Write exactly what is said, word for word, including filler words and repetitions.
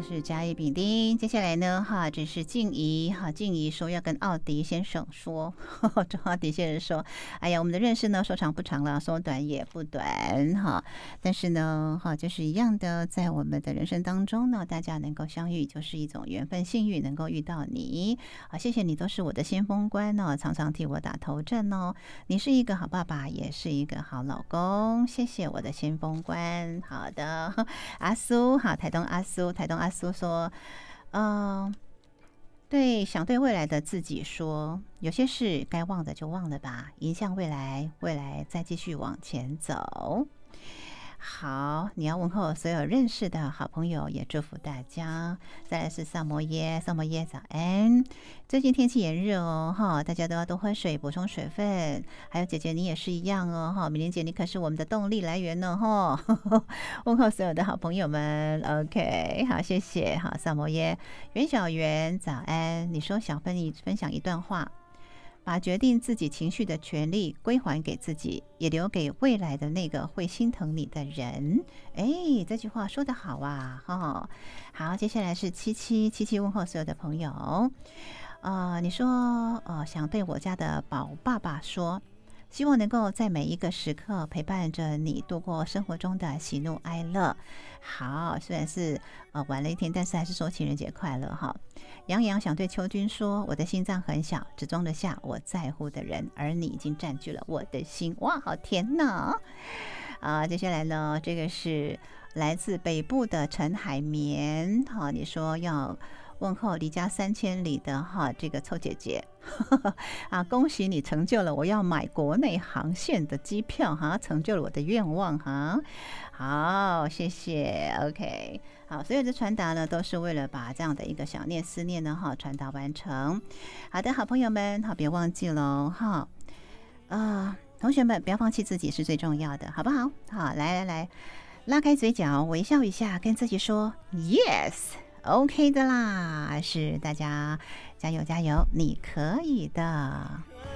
是甲乙丙丁。接下来呢，哈，这是静怡，哈，静怡说要跟奥迪先生说，周奥迪先生说，哎呀，我们的认识呢，说长不长了，说短也不短，哈，但是呢，哈，就是一样的，在我们的人生当中呢，大家能够相遇，就是一种缘分，幸运能够遇到你，好，谢谢你，都是我的先锋官哦，常常替我打头阵哦，你是一个好爸爸，也是一个好老公，谢谢我的先锋官。好的，阿苏，好，台东阿苏，台东阿苏说，嗯、呃，对，想对未来的自己说，有些事该忘的就忘了吧，迎向未来，未来再继续往前走。好，你要问候所有认识的好朋友，也祝福大家。再来是萨摩耶，萨摩耶早安。最近天气炎热哦，哈，大家都要多喝水，补充水分。还有姐姐你也是一样哦，哈，美玲姐你可是我们的动力来源呢，哈。问候所有的好朋友们 ，OK， 好，谢谢，好，萨摩耶，袁小媛早安。你说想分一分享一段话。把决定自己情绪的权利归还给自己，也留给未来的那个会心疼你的人。哎，这句话说得好啊！哈，好，接下来是七七七七问候所有的朋友。呃，你说，呃，想对我家的宝爸爸说，希望能够在每一个时刻陪伴着你度过生活中的喜怒哀乐。好，虽然是呃晚了一天，但是还是说情人节快乐哈。杨洋想对秋君说，我的心脏很小，只装得下我在乎的人，而你已经占据了我的心。哇，好甜呢！啊，接下来呢，这个是来自北部的陈海绵。好，你说要问候离家三千里的哈这个臭姐姐啊，恭喜你成就了我要买国内航线的机票哈，成就了我的愿望哈。好，谢谢 OK。 好，所有的传达呢都是为了把这样的一个想念思念呢哈传达完成。好的，好朋友们，好，别忘记喽哈，呃同学们不要放弃自己是最重要的，好不好？好，来来来，拉开嘴角微笑一下，跟自己说 yes OK 的啦，是大家加油加油，你可以的。